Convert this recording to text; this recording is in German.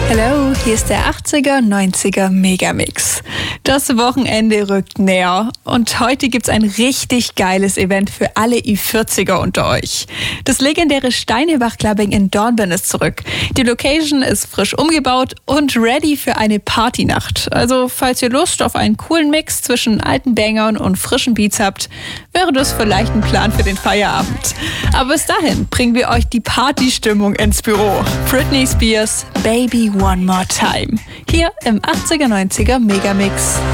Hallo, hier ist der 80er, 90er Megamix. Das Wochenende rückt näher und heute gibt's ein richtig geiles Event für alle Ü40er unter euch. Das legendäre Steinebach-Clubbing in Dornbirn ist zurück. Die Location ist frisch umgebaut und ready für eine Partynacht. Also falls ihr Lust auf einen coolen Mix zwischen alten Bangern und frischen Beats habt, wäre das vielleicht ein Plan für den Feierabend. Aber bis dahin bringen wir euch die Partystimmung ins Büro. Britney Spears, Baby One More Time. Hier im 80er, 90er Megamix.